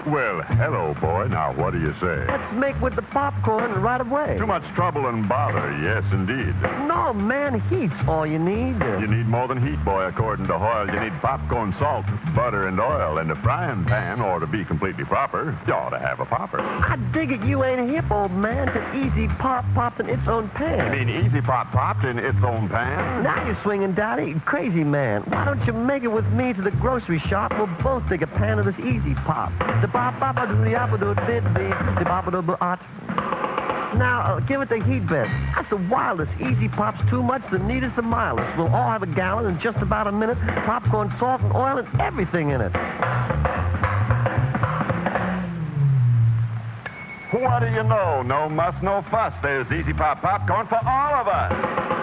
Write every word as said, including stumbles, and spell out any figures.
Well, hello, boy. Now, what do you say? Let's make with the popcorn right away. Too much trouble and bother, yes, indeed. No, man, heat's all you need. You need more than heat, boy, according to Hoyle. You need popcorn, salt, butter, and oil. And a frying pan ought to be completely proper. You ought to have a popper. I dig it you ain't hip, old man, to Easy Pop popped in its own pan. You mean Easy Pop popped in its own pan? Now you're swinging, Daddy. Crazy man. Why don't you make it with me to the grocery shop? We'll both take a pan of this Easy Pop. The pop pop do the apple do did the pop do art. Now, uh, give it the heat bed. That's the wildest. Easy Pop's too much, the neatest, the mildest. We'll all have a gallon in just about a minute. Popcorn, salt, and oil, and everything in it. What do you know? No muss, no fuss. There's Easy Pop popcorn for all of us.